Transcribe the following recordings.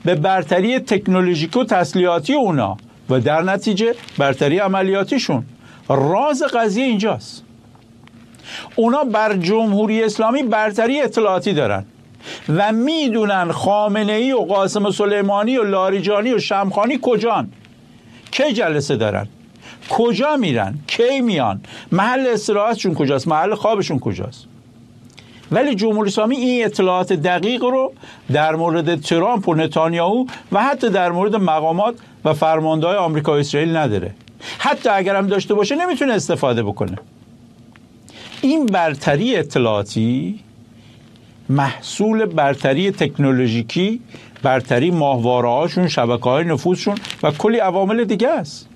به برتری تکنولوژیک و تسلیحاتی اونا و در نتیجه برتری عملیاتیشون. راز قضیه اینجاست. اونا بر جمهوری اسلامی برتری اطلاعاتی دارن و میدونن خامنه‌ای و قاسم سلیمانی و لاریجانی و شمخانی کجان، کی جلسه دارن، کجا میرن، کی میان، محل استراحتشون کجاست، محل خوابشون کجاست. ولی جمهوری اسلامی این اطلاعات دقیق رو در مورد ترامپ و نتانیاهو و حتی در مورد مقامات و فرمانده‌های آمریکا و اسرائیل نداره. حتی اگر هم داشته باشه نمیتونه استفاده بکنه. این برتری اطلاعاتی محصول برتری تکنولوژیکی، برتری ماهواره‌هاشون، شبکه‌های نفوذشون و کلی عوامل دیگه است.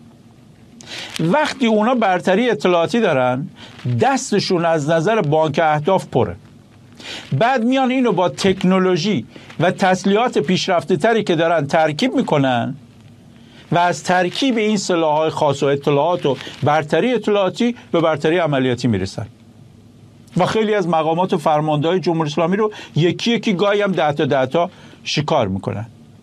وقتی اونا برتری اطلاعاتی دارن، دستشون از نظر بانک اهداف پره. بعد میان اینو با تکنولوژی و تسلیحات پیشرفته تری که دارن ترکیب میکنن و از ترکیب این سلاح‌های خاص و اطلاعات و برتری اطلاعاتی به برتری عملیاتی میرسن. و خیلی از مقامات و فرمانده‌های جمهوری اسلامی رو یکی یکی گاهی هم 10 تا شکار میکنن.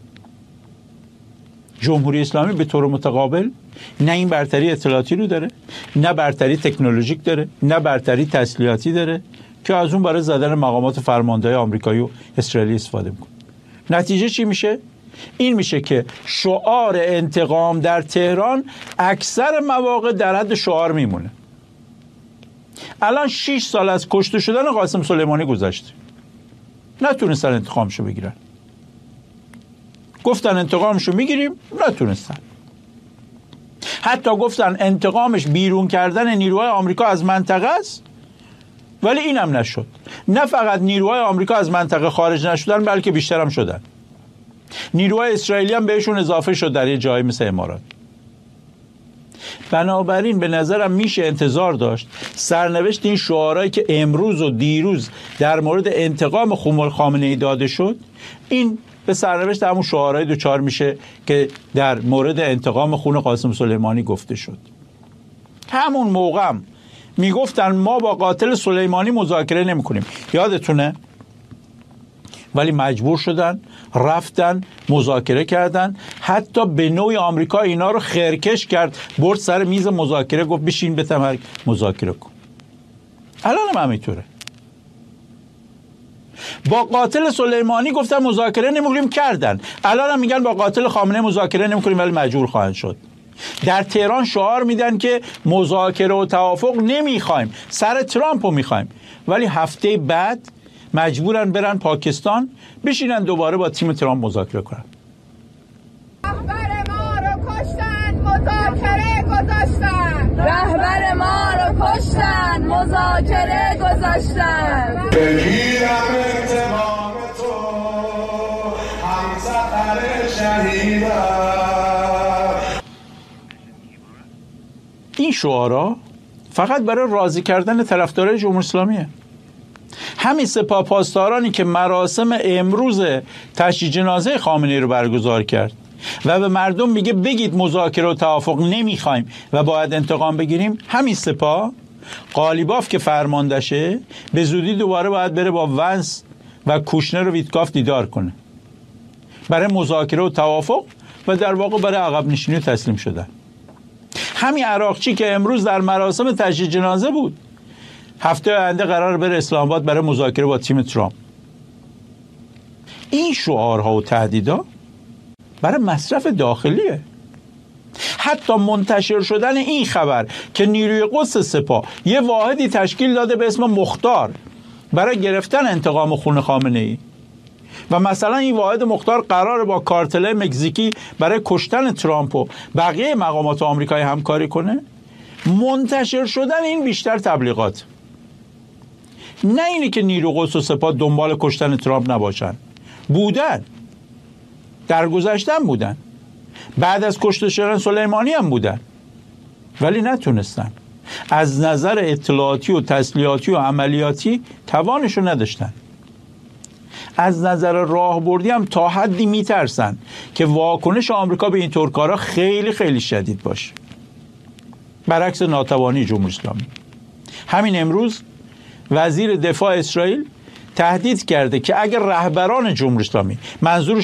جمهوری اسلامی به طور متقابل نه این برتری اطلاعاتی رو داره، نه برتری تکنولوژیک داره، نه برتری تسلیحاتی داره که از اون برای زدن مقامات فرمانده‌های آمریکایی و اسرائیلی استفاده میکنه. نتیجه چی میشه؟ این میشه که شعار انتقام در تهران اکثر مواقع در حد شعار میمونه. الان 6 سال از کشته شدن قاسم سلیمانی گذشته، نتونستن انتقامشو بگیرن. گفتن انتقامشو میگیریم، نتونستن. حتی گفتن انتقامش بیرون کردن نیروهای آمریکا از منطقه است، ولی اینم نشد. نه فقط نیروهای آمریکا از منطقه خارج نشدن، بلکه بیشتر هم شدن. نیروهای اسرائیلی هم بهشون اضافه شد در یه جایی مثل امارات. بنابراین به نظرم میشه انتظار داشت سرنوشت این شعارهایی که امروز و دیروز در مورد انتقام خامنه‌ای داده شد، این به سرنوشت همون شعارهای دوچار میشه که در مورد انتقام خون قاسم سلیمانی گفته شد. همون موقع میگفتن ما با قاتل سلیمانی مذاکره نمی‌کنیم، یادتونه؟ ولی مجبور شدن، رفتن مذاکره کردن. حتی به نوعی آمریکا اینا رو خرکش کرد، برد سر میز مذاکره، گفت بشین بتمرگ مذاکره کن. الان هم همینطوره. با قاتل سلیمانی گفتن مذاکره نمی‌کنیم، کردن. الان هم میگن با قاتل خامنه‌ای مذاکره نمی‌کنیم، ولی مجبور خواهند شد. در تهران شعار میدن که مذاکره و توافق نمیخوایم، سر ترامپ رو میخوایم، ولی هفته بعد مجبورن برن پاکستان بشینن دوباره با تیم ترامپ مذاکره کنن. رهبر ما رو کشتن، مذاکره گذاشتن. رهبر ما رو کشتن، مذاکره گذاشتن. بگیرم انتقام تو، همسفر شهیدم. این شعارا فقط برای راضی کردن طرفدارای جمهوری اسلامیه. همین سپاه پاسدارانی که مراسم امروز تشییع جنازه خامنه‌ای رو برگزار کرد و به مردم میگه بگید مذاکره و توافق نمیخوایم و باید انتقام بگیریم، همین سپاه قالیباف که فرماندهشه به زودی دوباره باید بره با ونس و کوشنر و ویتکاف دیدار کنه برای مذاکره و توافق و در واقع برای عقب نشینی و تسلیم شدن. همین عراقچی که امروز در مراسم تشییع جنازه بود، هفته آینده قرار بره اسلام آباد برای مذاکره با تیم ترامپ. این شعارها و تهدیدها برای مصرف داخلیه. حتی منتشر شدن این خبر که نیروی قدس سپاه یه واحدی تشکیل داده به اسم مختار برای گرفتن انتقام خون خامنه‌ای و مثلا این واحد مختار قراره با کارتل مکزیکی برای کشتن ترامپ و بقیه مقامات آمریکایی همکاری کنه، منتشر شدن این بیشتر تبلیغات. نه اینی که نیرو قدس و سپاه دنبال کشتن ترامپ نباشن، بودن، در گذشتن بودن، بعد از کشته شدن سلیمانی هم بودن، ولی نتونستن. از نظر اطلاعاتی و تسلیحاتی و عملیاتی توانشو نداشتن. از نظر راهبردی هم تا حدی میترسن که واکنش آمریکا به این طور کارا خیلی خیلی شدید باشه، برعکس ناتوانی جمهوری اسلامی. همین امروز وزیر دفاع اسرائیل تهدید کرده که اگر رهبران جمهوری اسلامی، منظور